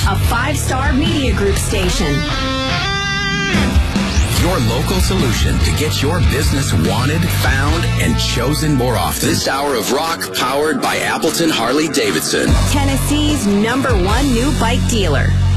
a 5-star media group station. Your local solution to get your business wanted, found, and chosen more often. This hour of rock powered by Appleton Harley-Davidson. Tennessee's #1 new bike dealer.